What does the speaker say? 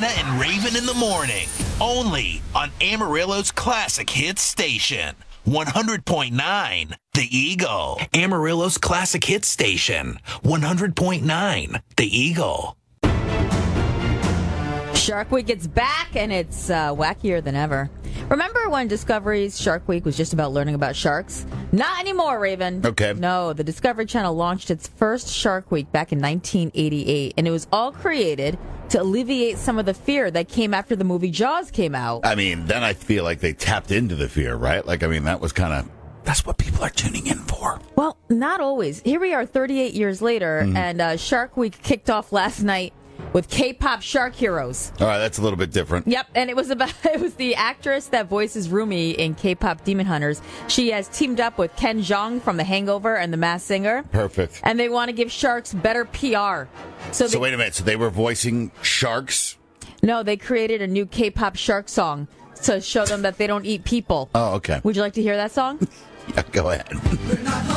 Dana and Raven in the morning. Only on Amarillo's Classic Hits Station. 100.9 The Eagle. Amarillo's Classic Hits Station. 100.9 The Eagle. Shark Week is back, and it's wackier than ever. Remember when Discovery's Shark Week was just about learning about sharks? Not anymore, Raven. Okay. No, the Discovery Channel launched its first Shark Week back in 1988, and it was all created to alleviate some of the fear that came after the movie Jaws came out. I mean, then I feel like they tapped into the fear, right? Like, I mean, that was kind of, that's what people are tuning in for. Well, not always. Here we are 38 years later, and Shark Week kicked off last night with K-pop shark heroes. All right, that's a little bit different. Yep, and it was the actress that voices Rumi in K-pop Demon Hunters. She has teamed up with Ken Jeong from The Hangover and The Masked Singer. Perfect. And they want to give sharks better PR. So wait a minute. So they were voicing sharks? No, they created a new K-pop shark song to show them that they don't eat people. Oh, okay. Would you like to hear that song? Yeah, go ahead.